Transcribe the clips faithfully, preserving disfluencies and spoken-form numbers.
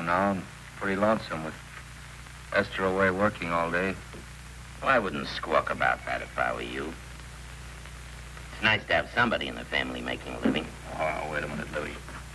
home now and pretty lonesome with Esther away working all day. Well, I wouldn't squawk about that if I were you. It's nice to have somebody in the family making a living. Oh, wait a minute, Louis.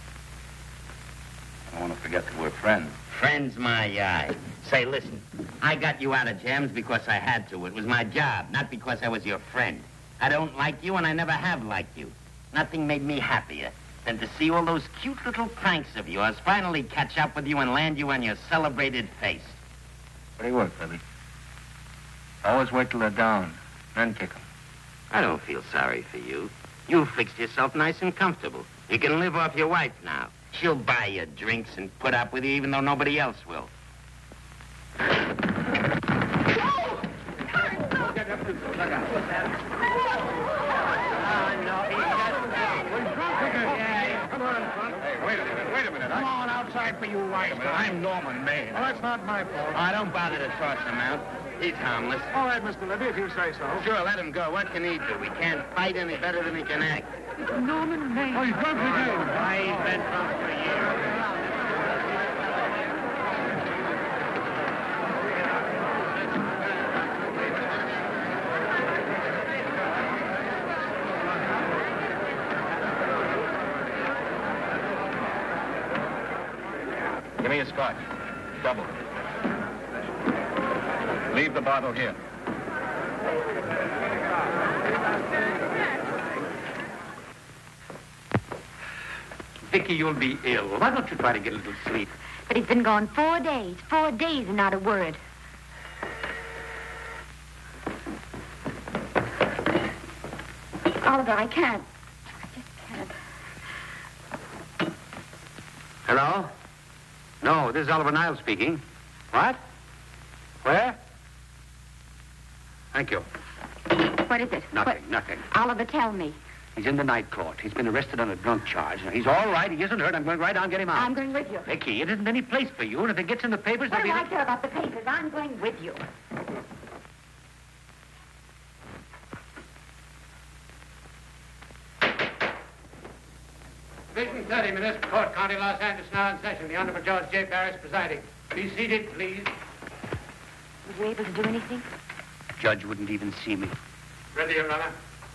I don't want to forget that we're friends. Friends, my eye. Say, listen, I got you out of jams because I had to. It was my job, not because I was your friend. I don't like you, and I never have liked you. Nothing made me happier than to see all those cute little pranks of yours finally catch up with you and land you on your celebrated face. What do you work, Libby? Always wait till they're down, then kick them. I don't feel sorry for you. You fixed yourself nice and comfortable. You can live off your wife now. She'll buy you drinks and put up with you even though nobody else will. Come on outside for you wise guys. I'm Norman Maine. Well, that's not my fault. Oh, don't bother to toss him out. He's harmless. All right, Mister Libby, if you say so. Sure, let him go. What can he do? He can't fight any better than he can act. Norman Maine. Oh, he's drunk again. Why, he's been drunk for years. Give me a scotch. Double. Leave the bottle here. Vicky, you'll be ill. Why don't you try to get a little sleep? But he's been gone four days. Four days and not a word. Oliver, I can't. I just can't. Hello? No, this is Oliver Niles speaking. What? Where? Thank you. What is it? Nothing, What? nothing. Oliver, tell me. He's in the night court. He's been arrested on a drunk charge. Now, he's all right. He isn't hurt. I'm going right down and get him out. I'm going with you. Vicky, it isn't any place for you. And if it gets in the papers, What there'll do be... I care about the papers? I'm going with you. Division thirty, Municipal Court, County Los Angeles, now in session. The Honorable Judge J. Paris presiding. Be seated, please. Were you able to do anything? Judge wouldn't even see me. Ready, Your Honor.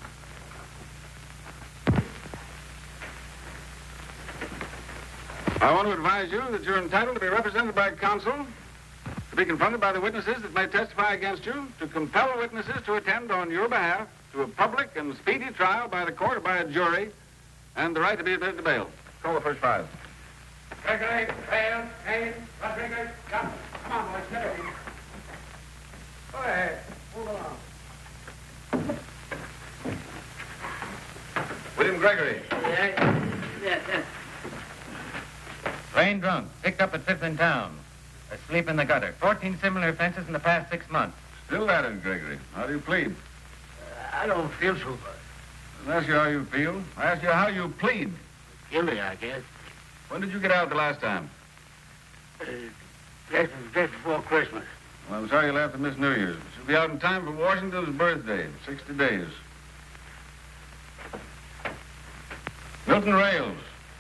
I want to advise you that you're entitled to be represented by counsel, to be confronted by the witnesses that may testify against you, to compel witnesses to attend on your behalf to a public and speedy trial by the court or by a jury, and the right to be admitted to bail. Call the first five. Gregory, Hale, Hayes, Rodriguez, Johnson. Come on, boys, get over here. Go ahead. Move along. William Gregory. Yes, yes, yes. Plain drunk, picked up at Fifth and Town. Asleep in the gutter. Fourteen similar offenses in the past six months. Still at it, Gregory. How do you plead? Uh, I don't feel so good. I didn't ask you how you feel. I asked you how you plead. Guilty, I guess. When did you get out the last time? Uh, just, just before Christmas. Well, I'm sorry you'll have to miss New Year's. You'll be out in time for Washington's birthday, sixty days. Milton Rails.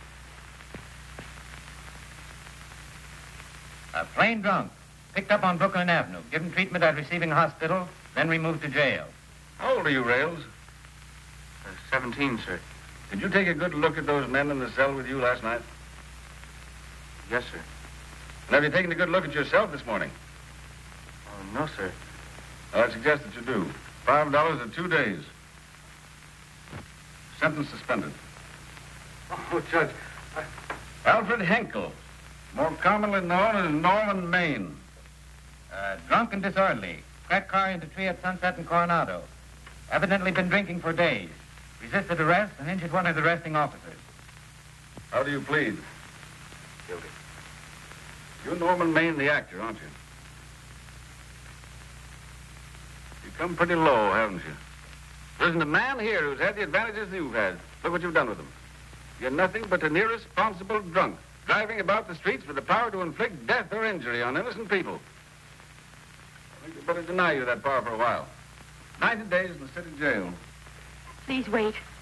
Uh, plain drunk, picked up on Brooklyn Avenue, given treatment at receiving hospital, then removed to jail. How old are you, Rails? Uh, Seventeen, sir. Did you take a good look at those men in the cell with you last night? Yes, sir. And have you taken a good look at yourself this morning? Oh, no, sir. Well, I suggest that you do. Five dollars or two days. Sentence suspended. Oh, Judge, I... Alfred Henkel, more commonly known as Norman Maine. Uh, drunk and disorderly, cracked car into tree at Sunset and Coronado. Evidently been drinking for days. Resisted arrest and injured one of the arresting officers. How do you plead? Guilty. You're Norman Maine, the actor, aren't you? You've come pretty low, haven't you? There isn't a man here who's had the advantages you've had. Look what you've done with them. You're nothing but an irresponsible drunk, driving about the streets with the power to inflict death or injury on innocent people. I think you'd better deny you that power for a while. Ninety days in the city jail. Please wait.